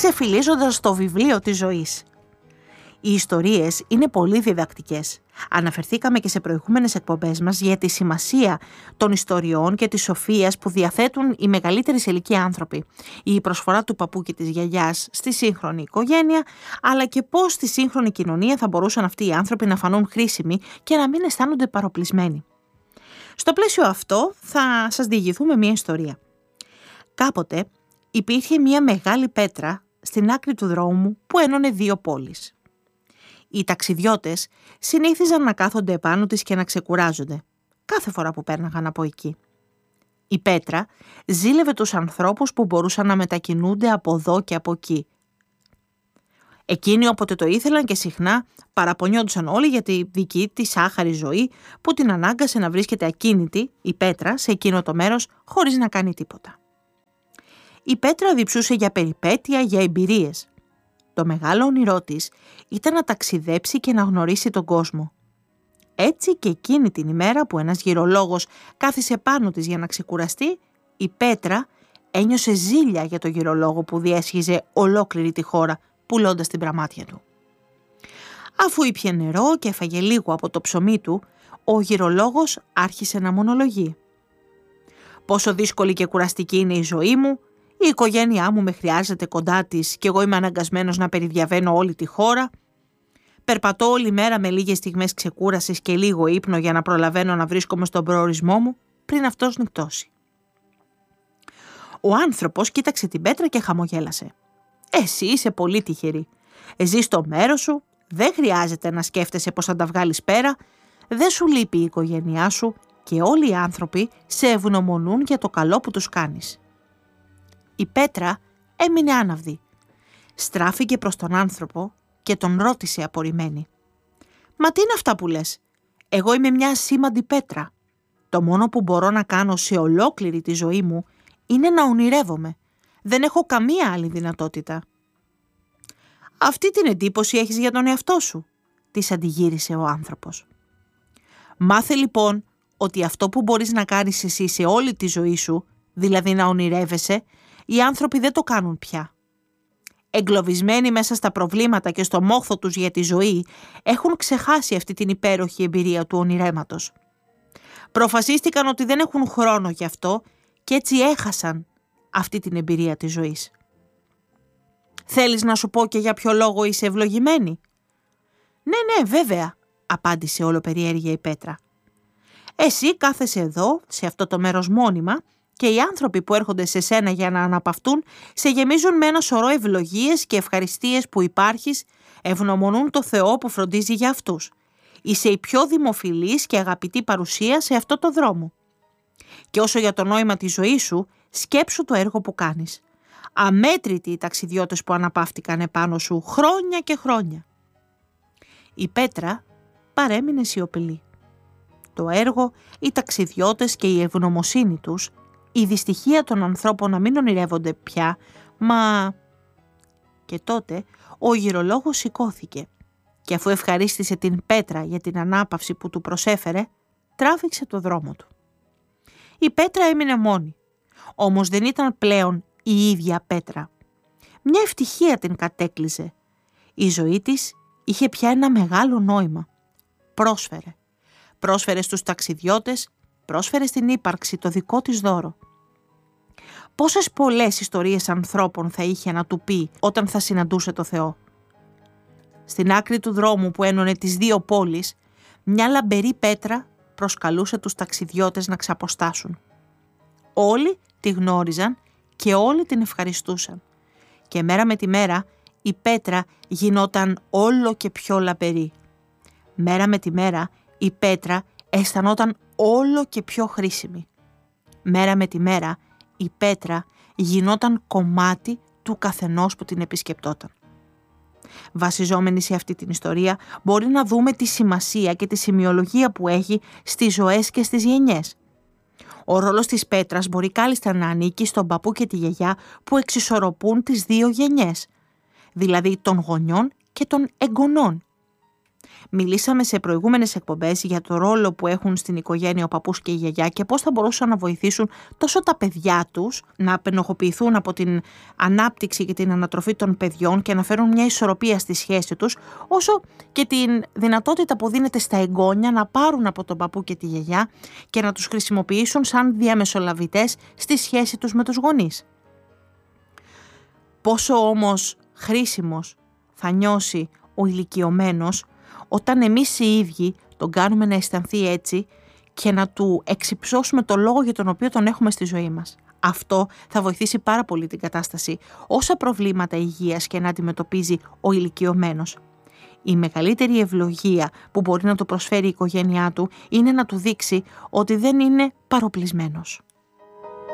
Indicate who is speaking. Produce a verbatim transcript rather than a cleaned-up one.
Speaker 1: ξεφυλίζοντας το βιβλίο της ζωής. Οι ιστορίες είναι πολύ διδακτικές. Αναφερθήκαμε και σε προηγούμενες εκπομπές μας για τη σημασία των ιστοριών και της σοφίας που διαθέτουν οι μεγαλύτεροι σε ηλικία άνθρωποι. Η προσφορά του παππού και της γιαγιάς στη σύγχρονη οικογένεια, αλλά και πώς στη σύγχρονη κοινωνία θα μπορούσαν αυτοί οι άνθρωποι να φανούν χρήσιμοι και να μην αισθάνονται παροπλισμένοι. Στο πλαίσιο αυτό θα σας διηγηθούμε μια ιστορία. Κάποτε υπήρχε μια μεγάλη πέτρα στην άκρη του δρόμου που ένωνε δύο πόλεις. Οι ταξιδιώτες συνήθιζαν να κάθονται επάνω της και να ξεκουράζονται κάθε φορά που πέρναγαν από εκεί. Η πέτρα ζήλευε τους ανθρώπους που μπορούσαν να μετακινούνται από εδώ και από εκεί. Εκείνοι όποτε το ήθελαν και συχνά παραπονιόντουσαν όλοι για τη δική της άχαρη ζωή που την ανάγκασε να βρίσκεται ακίνητη η πέτρα σε εκείνο το μέρος χωρίς να κάνει τίποτα. Η πέτρα διψούσε για περιπέτεια, για εμπειρίες. Το μεγάλο όνειρό της ήταν να ταξιδέψει και να γνωρίσει τον κόσμο. Έτσι και εκείνη την ημέρα που ένας γυρολόγος κάθισε πάνω της για να ξεκουραστεί, η πέτρα ένιωσε ζήλια για τον γυρολόγο που διέσχιζε ολόκληρη τη χώρα πουλώντας την πραμάτια του. Αφού ήπιε νερό και έφαγε λίγο από το ψωμί του, ο γυρολόγος άρχισε να μονολογεί. «Πόσο δύσκολη και κουραστική είναι η ζωή μου, η οικογένειά μου με χρειάζεται κοντά της και εγώ είμαι αναγκασμένος να περιδιαβαίνω όλη τη χώρα. Περπατώ όλη μέρα με λίγες στιγμές ξεκούρασης και λίγο ύπνο για να προλαβαίνω να βρίσκομαι στον προορισμό μου πριν αυτός νυχτώσει». Ο άνθρωπος κοίταξε την πέτρα και χαμογέλασε. «Εσύ είσαι πολύ τυχερή. Ζεις στο μέρος σου, δεν χρειάζεται να σκέφτεσαι πώς θα τα βγάλεις πέρα, δεν σου λείπει η οικογένειά σου και όλοι οι άνθρωποι σε ευγνωμονούν για το καλό που τους κάνεις». Η πέτρα έμεινε άναυδη. Στράφηκε προς τον άνθρωπο και τον ρώτησε απορριμμένη. «Μα τι είναι αυτά που λες? Εγώ είμαι μια ασήμαντη πέτρα. Το μόνο που μπορώ να κάνω σε ολόκληρη τη ζωή μου είναι να ονειρεύομαι. Δεν έχω καμία άλλη δυνατότητα». «Αυτή την εντύπωση έχεις για τον εαυτό σου», της αντιγύρισε ο άνθρωπος. «Μάθε λοιπόν ότι αυτό που μπορείς να κάνεις εσύ σε όλη τη ζωή σου, δηλαδή να ονειρεύεσαι, οι άνθρωποι δεν το κάνουν πια. Εγκλωβισμένοι μέσα στα προβλήματα και στο μόχθο τους για τη ζωή, έχουν ξεχάσει αυτή την υπέροχη εμπειρία του ονειρέματος. Προφασίστηκαν ότι δεν έχουν χρόνο γι' αυτό και έτσι έχασαν αυτή την εμπειρία της ζωής. Θέλεις να σου πω και για ποιο λόγο είσαι ευλογημένη?» «Ναι, ναι, βέβαια», απάντησε όλοπεριέργεια η πέτρα. «Εσύ κάθεσαι εδώ, σε αυτό το μέρος μόνιμα, και οι άνθρωποι που έρχονται σε σένα για να αναπαυτούν σε γεμίζουν με ένα σωρό ευλογίες και ευχαριστίες που υπάρχεις, ευγνωμονούν το Θεό που φροντίζει για αυτούς. Είσαι η πιο δημοφιλής και αγαπητή παρουσία σε αυτό το δρόμο. Και όσο για το νόημα της ζωής σου, σκέψου το έργο που κάνεις. Αμέτρητοι οι ταξιδιώτες που αναπαύτηκαν επάνω σου χρόνια και χρόνια». Η πέτρα παρέμεινε σιωπηλή. Το έργο, οι ταξιδιώτες και η ευγνωμοσύνη τους, η δυστυχία των ανθρώπων να μην ονειρεύονται πια, μα... Και τότε ο γυρολόγος σηκώθηκε και αφού ευχαρίστησε την πέτρα για την ανάπαυση που του προσέφερε, τράβηξε το δρόμο του. Η πέτρα έμεινε μόνη, όμως δεν ήταν πλέον η ίδια πέτρα. Μια ευτυχία την κατέκλυζε. Η ζωή της είχε πια ένα μεγάλο νόημα. Πρόσφερε. Πρόσφερε στους ταξιδιώτες, πρόσφερε στην ύπαρξη το δικό της δώρο. Πόσες πολλές ιστορίες ανθρώπων θα είχε να του πει όταν θα συναντούσε το Θεό. Στην άκρη του δρόμου που ένωνε τις δύο πόλεις, μια λαμπερή πέτρα προσκαλούσε τους ταξιδιώτες να ξαποστάσουν. Όλοι τη γνώριζαν και όλοι την ευχαριστούσαν. Και μέρα με τη μέρα η πέτρα γινόταν όλο και πιο λαμπερή. Μέρα με τη μέρα η πέτρα αισθανόταν όλο και πιο χρήσιμη. Μέρα με τη μέρα η πέτρα γινόταν κομμάτι του καθενός που την επισκεπτόταν. Βασιζόμενοι σε αυτή την ιστορία μπορεί να δούμε τη σημασία και τη σημειολογία που έχει στις ζωές και στις γενιές. Ο ρόλος της πέτρας μπορεί κάλλιστα να ανήκει στον παππού και τη γιαγιά που εξισορροπούν τις δύο γενιές, δηλαδή των γονιών και των εγγονών. Μιλήσαμε σε προηγούμενες εκπομπές για το ρόλο που έχουν στην οικογένεια ο παππούς και η γιαγιά και πώς θα μπορούσαν να βοηθήσουν τόσο τα παιδιά τους να απενοχοποιηθούν από την ανάπτυξη και την ανατροφή των παιδιών και να φέρουν μια ισορροπία στη σχέση τους, όσο και την δυνατότητα που δίνεται στα εγγόνια να πάρουν από τον παππού και τη γιαγιά και να τους χρησιμοποιήσουν σαν διαμεσολαβητές στη σχέση τους με τους γονείς. Πόσο όμως χρήσιμος θα νιώσει ο ηλικιωμένος όταν εμείς οι ίδιοι τον κάνουμε να αισθανθεί έτσι και να του εξυψώσουμε το λόγο για τον οποίο τον έχουμε στη ζωή μας. Αυτό θα βοηθήσει πάρα πολύ την κατάσταση, όσα προβλήματα υγείας και να αντιμετωπίζει ο ηλικιωμένος. Η μεγαλύτερη ευλογία που μπορεί να του προσφέρει η οικογένειά του είναι να του δείξει ότι δεν είναι παροπλισμένος.